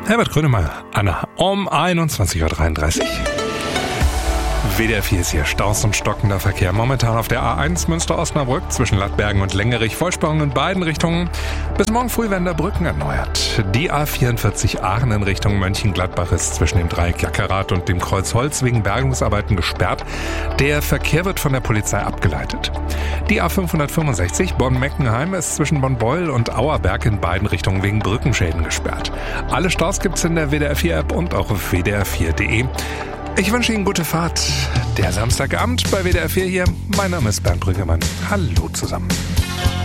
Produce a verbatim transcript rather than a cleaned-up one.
Herbert Grönemeyer, Anna, um einundzwanzig Uhr dreiunddreißig. W D R vier ist hier. Staus und stockender Verkehr. Momentan auf der A eins Münster-Osnabrück zwischen Lattbergen und Lengerich. Vollsperrung in beiden Richtungen. Bis morgen früh werden da Brücken erneuert. Die A vierundvierzig Aachen in Richtung Mönchengladbach ist zwischen dem Dreieck Jackerath und dem Kreuz Holz wegen Bergungsarbeiten gesperrt. Der Verkehr wird von der Polizei abgeleitet. Die A fünfhundertfünfundsechzig Bonn-Meckenheim ist zwischen Bonn-Beuel und Auerberg in beiden Richtungen wegen Brückenschäden gesperrt. Alle Staus gibt's in der W D R vier App und auch auf w d r vier punkt d e. Ich wünsche Ihnen gute Fahrt. Der Samstagabend bei W D R vier hier. Mein Name ist Bernd Brüggemann. Hallo zusammen.